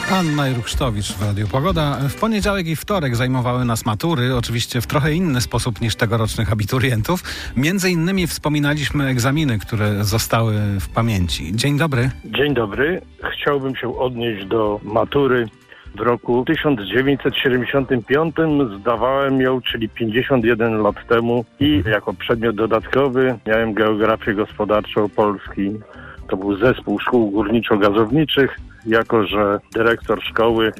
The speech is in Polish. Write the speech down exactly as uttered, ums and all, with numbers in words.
Anna Jurksztowicz w Radiu Pogoda. W poniedziałek i wtorek zajmowały nas matury, oczywiście w trochę inny sposób niż tegorocznych abiturientów. Między innymi wspominaliśmy egzaminy, które zostały w pamięci. Dzień dobry. Dzień dobry. Chciałbym się odnieść do matury. W roku tysiąc dziewięćset siedemdziesiątym piątym zdawałem ją, czyli pięćdziesiąt jeden lat temu, i jako przedmiot dodatkowy miałem geografię gospodarczą Polski. To był zespół szkół górniczo-gazowniczych, jako że dyrektor szkoły